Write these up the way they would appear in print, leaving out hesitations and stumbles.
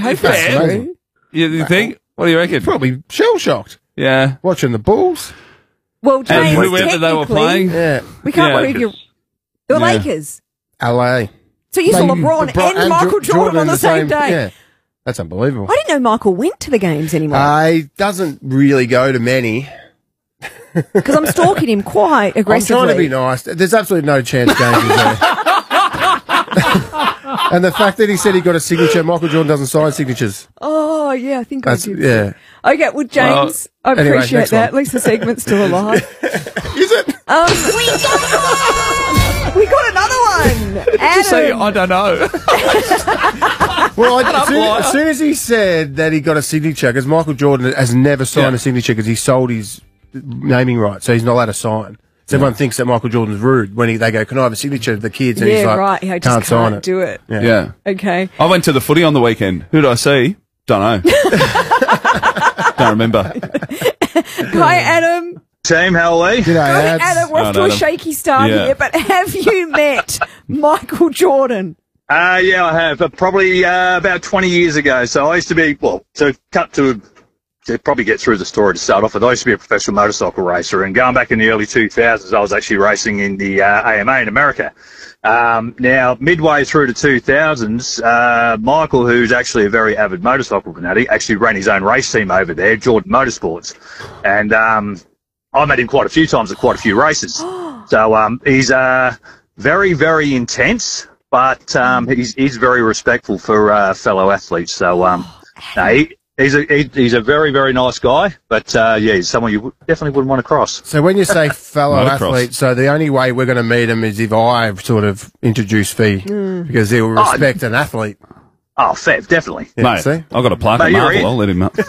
hope that's true. You think? What do you reckon? Probably shell-shocked. Yeah. Watching the Bulls. Well, James, and whoever they were playing. Yeah. We can't believe the Lakers. LA. So you saw LeBron and Michael Jordan on the same day. Yeah. That's unbelievable. I didn't know Michael went to the games anymore. He doesn't really go to many. Because I'm stalking him quite aggressively. I'm trying to be nice. There's absolutely no chance James is there. And the fact that he said he got a signature, Michael Jordan doesn't sign signatures. Oh, yeah, I think I did. Yeah. Okay, well, James, I appreciate that. At least the segment's still alive. Is it? We got another one. Did you say, I don't know? Well, as soon as he said that he got a signature, because Michael Jordan has never signed a signature because he sold his naming rights, so he's not allowed to sign. So everyone thinks that Michael Jordan's rude when they go, can I have a signature of the kids? And he's like, right. He can't sign it. Do it. Yeah. Okay. I went to the footy on the weekend. Who did I see? Don't know. Don't remember. Hi, Adam. Team, how are we? G'day, Ads. Adam, we're off to a shaky start here, but have you met Michael Jordan? Yeah, I have. Probably about 20 years ago. So I used to be, to probably get through the story to start off with, I used to be a professional motorcycle racer, and going back in the early 2000s, I was actually racing in the AMA in America. Now, midway through the 2000s, Michael, who's actually a very avid motorcycle fanatic, actually ran his own race team over there, Jordan Motorsports. And I met him quite a few times at quite a few races. So he's very, very intense, but he's very respectful for fellow athletes. So he's a very, very nice guy, but he's someone you definitely wouldn't want to cross. So when you say fellow athlete, so the only way we're going to meet him is if I sort of introduce Fee, because he will respect an athlete. Oh, Fev, definitely. Yeah, Mate, see? I've got a plaque at Marvel. I'll let him up.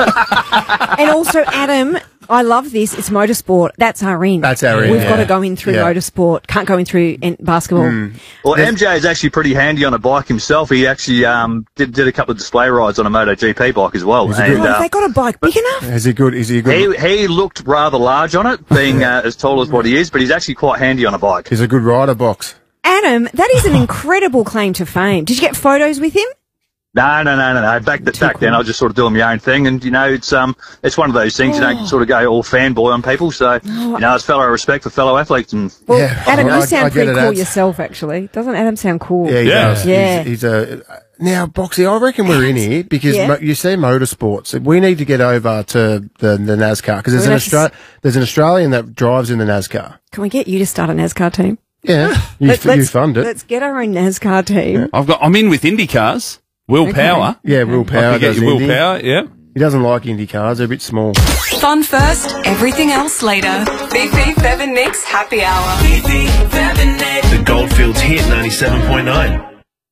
And also, Adam, I love this. It's motorsport. That's our in. That's our in. We've got to go in through motorsport. Can't go in through basketball. Well, MJ is actually pretty handy on a bike himself. He actually did a couple of display rides on a MotoGP bike as well. Have they got a bike big enough? Is he good? He looked rather large on it, being as tall as what he is, but he's actually quite handy on a bike. He's a good rider, Box. Adam, that is an incredible claim to fame. Did you get photos with him? No. Back then, I was just sort of doing my own thing, and it's one of those things you don't sort of go all fanboy on people. So it's fellow respect for fellow athletes. And Adam, you sound pretty cool yourself, actually. Doesn't Adam sound cool? Yeah, he does. Yeah. He's now, Boxy, I reckon we're in here because you see motorsports. We need to get over to the NASCAR because there's an Australian that drives in the NASCAR. Can we get you to start a NASCAR team? Yeah, you fund it. Let's get our own NASCAR team. Yeah. I'm in with Indy cars. Will Power. Yeah, Will Power. I can get your Will Power, yeah. He doesn't like Indy cars, they're a bit small. Fun first, everything else later. Fifi, Fev and Nick's Happy Hour. Fifi, Fev and Nick. The Goldfields hit 97.9.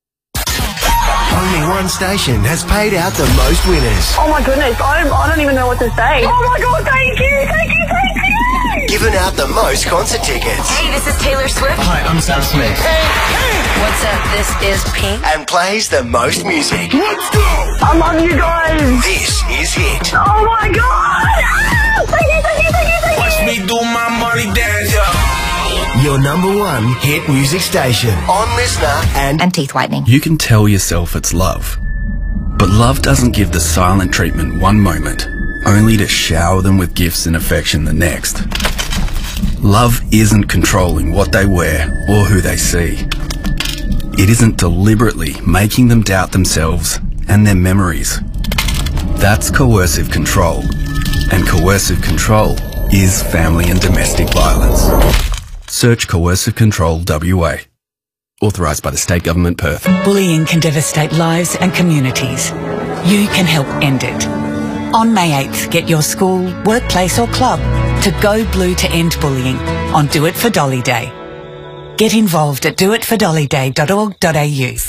Only one station has paid out the most winners. Oh my goodness, I don't even know what to say. Oh my god, thank you. Given out the most concert tickets. Hey, this is Taylor Swift. Hi, I'm Sam Smith. Hey. What's up? This is Pink. And plays the most music. Let's go! I love you guys. This is Hit. Oh my god! Thank you. Watch me do my money dance, Your number one hit music station. On Listener and teeth whitening. You can tell yourself it's love. But love doesn't give the silent treatment one moment, only to shower them with gifts and affection the next. Love isn't controlling what they wear or who they see. It isn't deliberately making them doubt themselves and their memories. That's coercive control. And coercive control is family and domestic violence. Search Coercive Control WA. Authorised by the State Government, Perth. Bullying can devastate lives and communities. You can help end it. On May 8th, get your school, workplace or club to go blue to end bullying on Do It for Dolly Day. Get involved at doitfordollyday.org.au.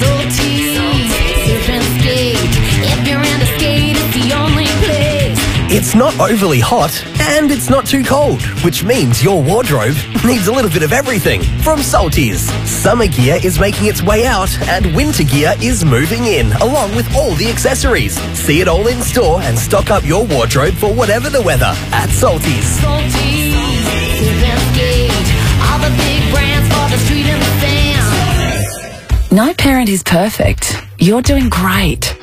it's not overly hot and it's not too cold, which means your wardrobe needs a little bit of everything from Salties. Summer gear is making its way out and winter gear is moving in, along with all the accessories. See it all in store and stock up your wardrobe for whatever the weather at Salties. All the big brands for the street and the fans. No parent is perfect. You're doing great.